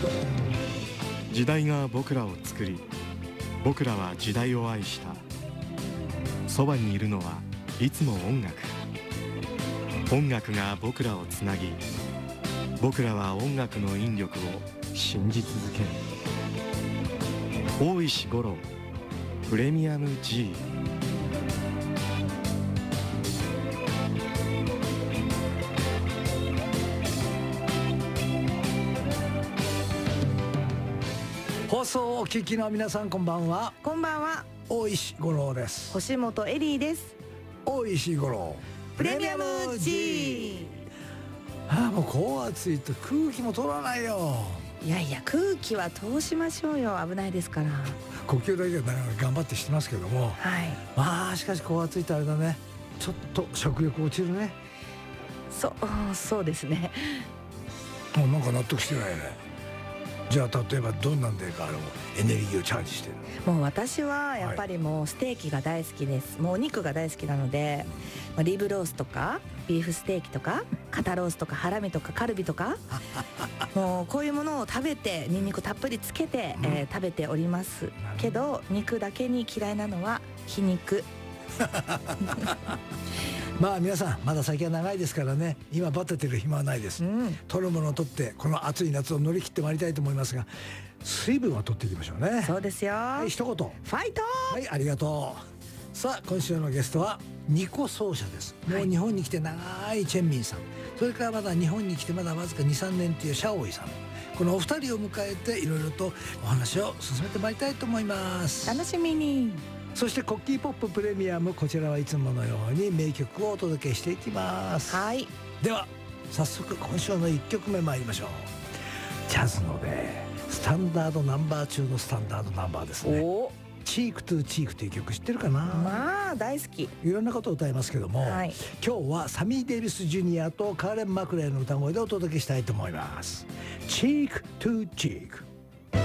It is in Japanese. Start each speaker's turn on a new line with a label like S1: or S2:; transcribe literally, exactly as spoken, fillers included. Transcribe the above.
S1: 時代が僕らを作り、僕らは時代を愛した。そばにいるのはいつも音楽。音楽が僕らをつなぎ、僕らは音楽の引力を信じ続ける。大石五郎プレミアム G。
S2: 放送をお聞きの皆さん、こんばんは。
S3: こんばんは。
S2: 大石五郎です。
S3: 星本エリーです。
S2: 大石五郎
S3: プレミアム G。
S2: ああ、もうこう暑いと空気も通らないよ。
S3: いやいや、空気は通しましょうよ。危ないですから。
S2: 呼吸だけは頑張ってしてますけども、
S3: はい。
S2: まあしかしこう暑いとあれだね、ちょっと食欲落ちるね。
S3: そうそうですね。
S2: もうなんか納得してないね。じゃあ例えばどんなんでかあのエネルギーをチャージしてる？
S3: もう私はやっぱりもうステーキが大好きです、はい、もうお肉が大好きなので、まあ、リブロースとかビーフステーキとか肩ロースとかハラミとかカルビとかもうこういうものを食べてニンニクたっぷりつけて、うんえー、食べておりますけど、肉だけに嫌いなのはひ肉
S2: まあ皆さんまだ先は長いですからね、今バテてる暇はないです、うん、取るものを取ってこの暑い夏を乗り切ってまいりたいと思いますが、水分は取っていきましょうね。
S3: そうですよ。
S2: はい、一言
S3: ファイト。
S2: はい、ありがとう。さあ今週のゲストはニコ奏者です。もう日本に来て長いチェンミンさん、それからまだ日本に来てまだわずか にさんねんというシャオイさん、このお二人を迎えていろいろとお話を進めてまいりたいと思います。
S3: 楽しみに。
S2: そしてコッキーポッププレミアム、こちらはいつものように名曲をお届けしていきます。
S3: はい。
S2: では早速今週のいっきょくめ参りましょう。ジャズのねスタンダードナンバー中のスタンダードナンバーですね。おチークトゥチークという曲知ってるかな？
S3: まあ大好き。
S2: いろんなことを歌いますけども、はい、今日はサミー・デイビス・ジュニアとカーレン・マクレーの歌声でお届けしたいと思います。チークトゥチーク。